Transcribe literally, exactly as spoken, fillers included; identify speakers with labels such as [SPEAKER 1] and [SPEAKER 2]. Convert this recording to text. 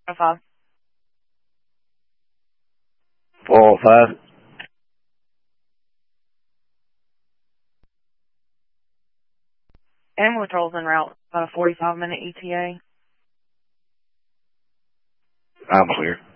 [SPEAKER 1] Oh, five.
[SPEAKER 2] four oh five.
[SPEAKER 1] Animal control's en route. About a forty-five minute E T A.
[SPEAKER 2] I'm clear.